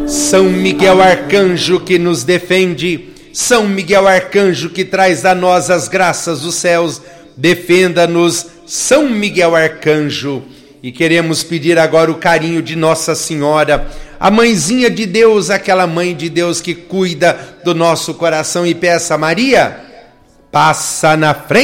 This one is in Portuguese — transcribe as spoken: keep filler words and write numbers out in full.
São Miguel Arcanjo que nos defende, São Miguel Arcanjo que traz a nós as graças dos céus, defenda-nos, São Miguel Arcanjo. E queremos pedir agora o carinho de Nossa Senhora, a mãezinha de Deus, aquela mãe de Deus que cuida do nosso coração, e peça: Maria, passa na frente.